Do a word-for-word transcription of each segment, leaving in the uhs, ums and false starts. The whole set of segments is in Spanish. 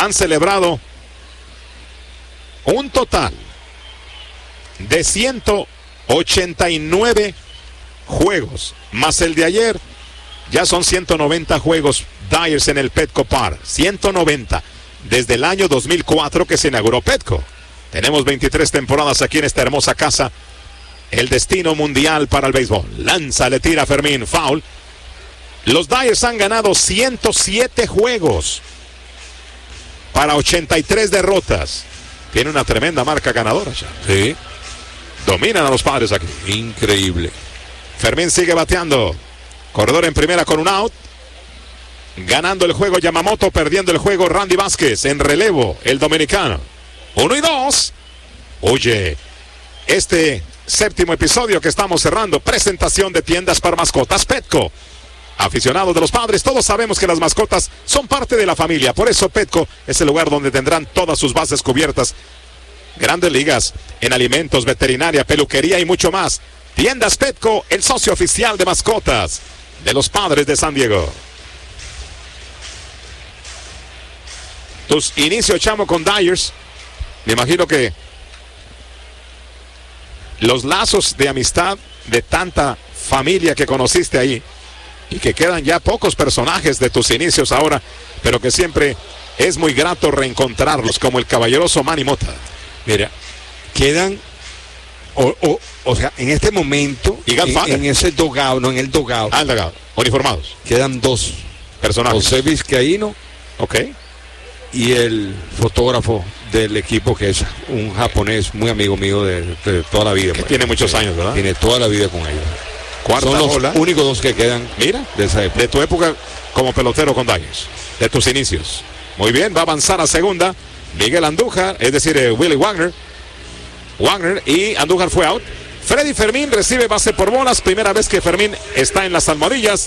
han celebrado un total de ciento ochenta y nueve juegos, más el de ayer, ya son ciento noventa juegos Dyers en el Petco Park, ciento noventa desde el año dos mil cuatro que se inauguró Petco. Tenemos veintitrés temporadas aquí en esta hermosa casa. El destino mundial para el béisbol. Lanza, le tira Fermín, foul. Los Dyers han ganado ciento siete juegos para ochenta y tres derrotas. Tiene una tremenda marca ganadora ya. Sí. Dominan a los Padres aquí. Increíble. Fermín sigue bateando. Corredor en primera con un out. Ganando el juego Yamamoto, perdiendo el juego Randy Vázquez. En relevo el dominicano. Uno y dos. Oye, este séptimo episodio que estamos cerrando, presentación de tiendas para mascotas Petco. Aficionados de los Padres, todos sabemos que las mascotas son parte de la familia. Por eso Petco es el lugar donde tendrán todas sus bases cubiertas. Grandes ligas en alimentos, veterinaria, peluquería y mucho más. Tiendas Petco, el socio oficial de mascotas de los Padres de San Diego. Tus inicios, chamo, con Dyers. Me imagino que los lazos de amistad de tanta familia que conociste ahí, y que quedan ya pocos personajes de tus inicios ahora, pero que siempre es muy grato reencontrarlos, como el caballeroso Manny Mota. Mira, quedan, o, o, o sea, en este momento, y en, en ese dogado, no en el dogado, ah, el dogado, uniformados, quedan dos personajes. José Vizcaíno, ok, y el fotógrafo del equipo, que es un japonés muy amigo mío de, de toda la vida. Que pues, tiene muchos que, años, ¿verdad? Tiene toda la vida con ellos. Cuarta Son los ola. únicos dos que quedan. Mira, de esa época. De tu época como pelotero con Dyers, de tus inicios. Muy bien, va a avanzar a segunda Miguel Andújar, es decir, eh, Willie Wagner. Wagner y Andújar fue out. Freddy Fermín recibe base por bolas, primera vez que Fermín está en las almohadillas.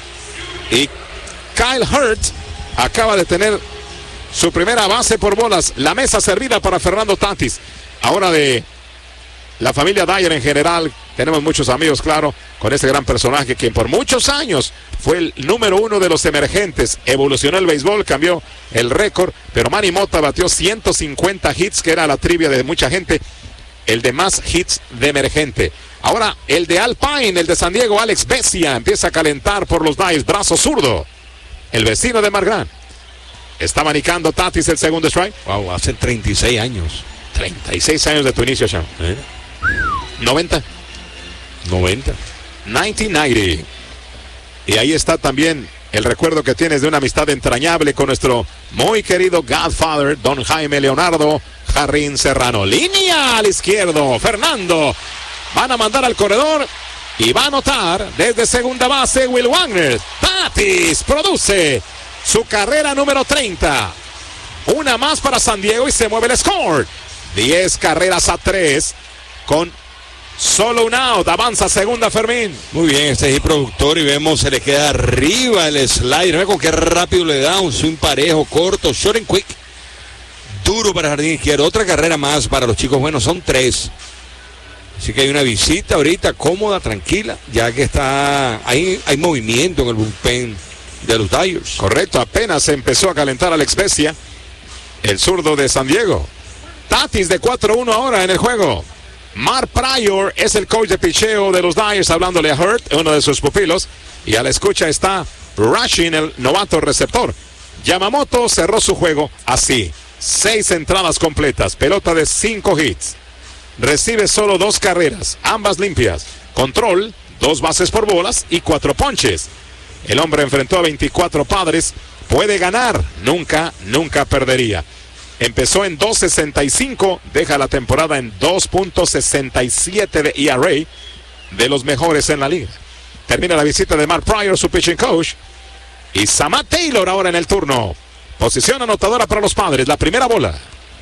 Y Kyle Hurt acaba de tener su primera base por bolas. La mesa servida para Fernando Tatis. Ahora de la familia Dyer en general, tenemos muchos amigos, claro, con este gran personaje que por muchos años fue el número uno de los emergentes. Evolucionó el béisbol, cambió el récord, pero Manny Mota batió ciento cincuenta hits, que era la trivia de mucha gente, el de más hits de emergente. Ahora el de Alpine, el de San Diego, Alex Vesia, empieza a calentar por los Dyers, brazo zurdo, el vecino de Margrán. Está manicando Tatis el segundo strike. Wow, hace treinta y seis años. treinta y seis años de tu inicio, Sean. ¿Eh? noventa. noventa. mil novecientos noventa. Y ahí está también el recuerdo que tienes de una amistad entrañable con nuestro muy querido Godfather, don Jaime Leonardo Jarrín Serrano. Línea al izquierdo, Fernando. Van a mandar al corredor y va a anotar desde segunda base Will Wagner. Tatis produce su carrera número treinta. Una más para San Diego y se mueve el score. diez carreras a tres con solo un out. Avanza segunda Fermín. Muy bien, este es el productor y vemos se le queda arriba el slider. Ve con qué rápido le da un swing parejo, corto, short and quick. Duro para jardín izquierdo. Otra carrera más para los chicos. Bueno, son tres. Así que hay una visita ahorita cómoda, tranquila, ya que está ahí, hay movimiento en el bullpen de los Dyers. Correcto, apenas empezó a calentar Alex Vesia, el zurdo de San Diego. Tatis de cuatro uno ahora en el juego. Mark Pryor es el coach de picheo de los Dyers, hablándole a Hurt, uno de sus pupilos. Y a la escucha está Rushing, el novato receptor. Yamamoto cerró su juego así. Seis entradas completas, pelota de cinco hits. Recibe solo dos carreras, ambas limpias. Control, dos bases por bolas y cuatro ponches. El hombre enfrentó a veinticuatro Padres. Puede ganar, nunca, nunca perdería. Empezó en dos sesenta y cinco, deja la temporada en dos punto sesenta y siete de E R A, de los mejores en la liga. Termina la visita de Mark Pryor, su pitching coach. Y Samad Taylor ahora en el turno. Posición anotadora para los Padres, la primera bola.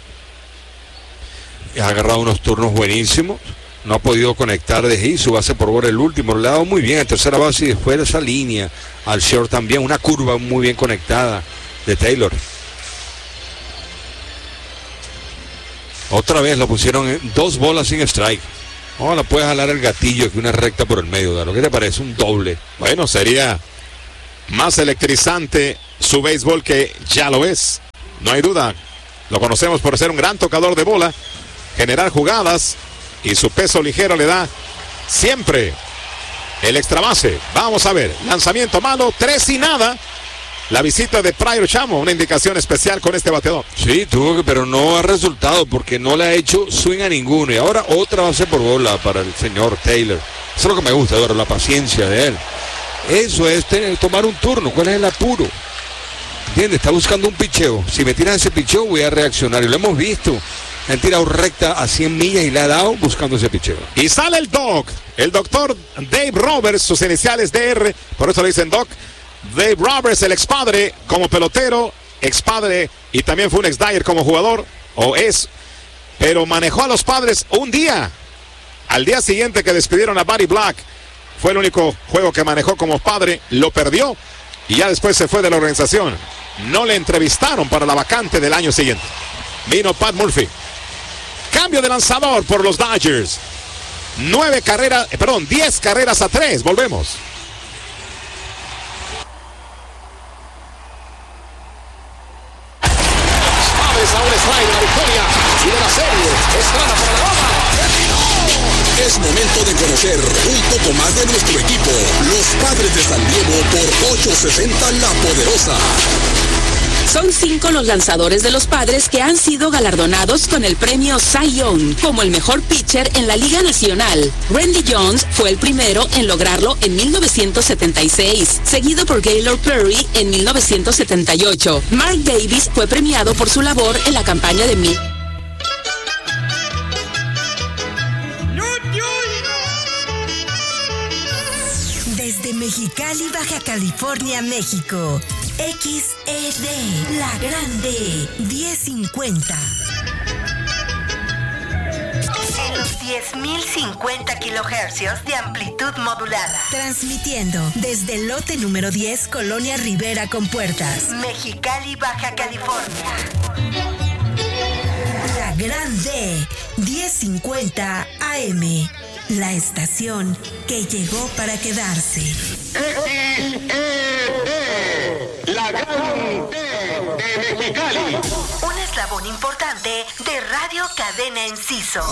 Ha agarrado unos turnos buenísimos. No ha podido conectar de ahí su base por bola el último. Le ha dado muy bien a tercera base y después de esa línea al short también. Una curva muy bien conectada de Taylor. Otra vez lo pusieron en dos bolas sin strike. Ahora puedes jalar el gatillo que una recta por el medio. ¿Lo que te parece? Un doble. Bueno, sería más electrizante su béisbol, que ya lo es. no hay duda. Lo conocemos por ser un gran tocador de bola, generar jugadas, y su peso ligero le da siempre el extra base. Vamos a ver, lanzamiento malo, tres y nada. La visita de Pryor Chamo, una indicación especial con este bateador. Sí, tuvo que, pero no ha resultado porque no le ha hecho swing a ninguno. Y ahora otra base por bola para el señor Taylor. Eso es lo que me gusta, ahora la paciencia de él. Eso es tener, tomar un turno. ¿Cuál es el apuro? ¿Entiendes? Está buscando un picheo. Si me tiras ese picheo voy a reaccionar. Y lo hemos visto. Han tirado recta a cien millas y le ha dado buscando ese picheo. Y sale el Doc, el doctor Dave Roberts, sus iniciales D R, por eso le dicen Doc. Dave Roberts, el expadre como pelotero, expadre y también fue un ex-Dyer como jugador, o es, pero manejó a los Padres un día. Al día siguiente que despidieron a Buddy Black, fue el único juego que manejó como padre, lo perdió y ya después se fue de la organización. No le entrevistaron para la vacante del año siguiente. Vino Pat Murphy. Cambio de lanzador por los Dodgers. Nueve carreras, eh, perdón, diez carreras a tres. Volvemos. Aves a un strike, la victoria y de la serie. Estrada para la goma. Es momento de conocer un poco más de nuestro equipo. Los Padres de San Diego por ocho sesenta La Poderosa. Son cinco los lanzadores de los Padres que han sido galardonados con el premio Cy Young como el mejor pitcher en la Liga Nacional. Randy Jones fue el primero en lograrlo en mil novecientos setenta y seis, seguido por Gaylord Perry en mil novecientos setenta y ocho. Mark Davis fue premiado por su labor en la campaña de mil. Desde Mexicali, Baja California, México. X E D, La Grande, diez cincuenta. En los diez mil cincuenta kilohercios de amplitud modulada. Transmitiendo desde el lote número diez, Colonia Rivera con Puertas. Mexicali, Baja California. La Grande, diez cincuenta A M. La estación que llegó para quedarse. X E D, La Grande de Mexicali. Un eslabón importante de Radio Cadena Enciso.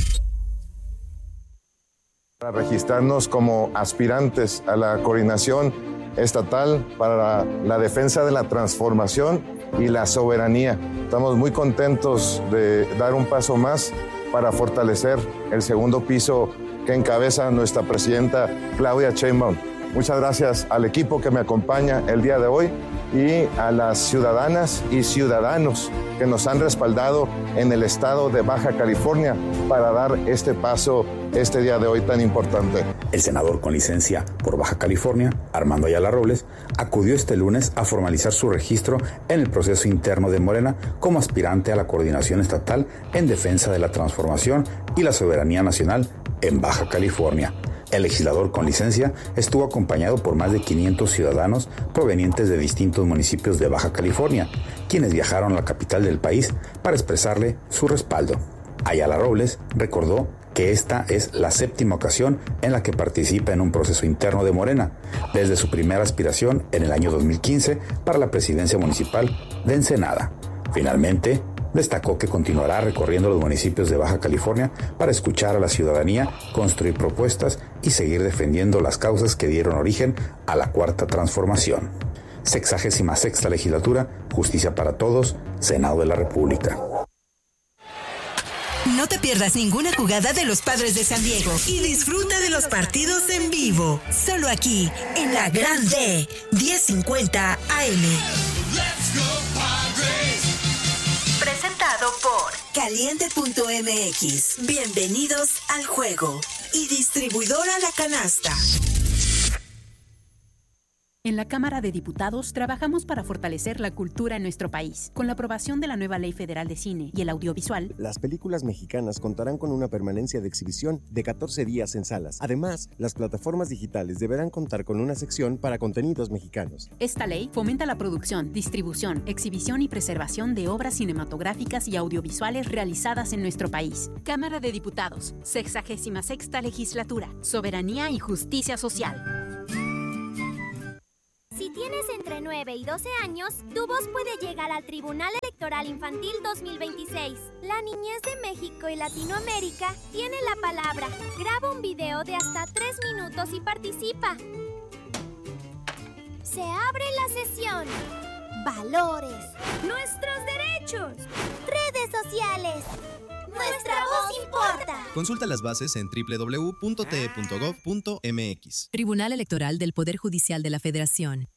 Para registrarnos como aspirantes a la coordinación estatal para la defensa de la transformación y la soberanía. Estamos muy contentos de dar un paso más para fortalecer el segundo piso que encabeza nuestra presidenta Claudia Sheinbaum. Muchas gracias al equipo que me acompaña el día de hoy y a las ciudadanas y ciudadanos que nos han respaldado en el estado de Baja California para dar este paso este día de hoy tan importante. El senador con licencia por Baja California, Armando Ayala Robles, acudió este lunes a formalizar su registro en el proceso interno de Morena como aspirante a la coordinación estatal en defensa de la transformación y la soberanía nacional en Baja California. El legislador con licencia estuvo acompañado por más de quinientos ciudadanos provenientes de distintos municipios de Baja California, quienes viajaron a la capital del país para expresarle su respaldo. Ayala Robles recordó que esta es la séptima ocasión en la que participa en un proceso interno de Morena, desde su primera aspiración en el año dos mil quince para la presidencia municipal de Ensenada. Finalmente, destacó que continuará recorriendo los municipios de Baja California para escuchar a la ciudadanía, construir propuestas y seguir defendiendo las causas que dieron origen a la Cuarta Transformación. Sexagésima Sexta Legislatura, Justicia para Todos, Senado de la República. No te pierdas ninguna jugada de los Padres de San Diego y disfruta de los partidos en vivo. Solo aquí, en La Grande, diez cincuenta A M. Presentado por Caliente punto M X. Bienvenidos al juego. Y distribuidora La Canasta. En la Cámara de Diputados trabajamos para fortalecer la cultura en nuestro país. Con la aprobación de la nueva Ley Federal de Cine y el Audiovisual, las películas mexicanas contarán con una permanencia de exhibición de catorce días en salas. Además, las plataformas digitales deberán contar con una sección para contenidos mexicanos. Esta ley fomenta la producción, distribución, exhibición y preservación de obras cinematográficas y audiovisuales realizadas en nuestro país. Cámara de Diputados, sexagésima sexta Legislatura, Soberanía y Justicia Social. Si tienes entre nueve nueve y doce años, tu voz puede llegar al Tribunal Electoral Infantil dos mil veintiséis. La niñez de México y Latinoamérica tiene la palabra. Graba un video de hasta tres minutos y participa. Se abre la sesión. Valores. Nuestros derechos. Redes sociales. Nuestra voz importa. Consulta las bases en doble u doble u doble u punto t e punto gov punto m x. Tribunal Electoral del Poder Judicial de la Federación.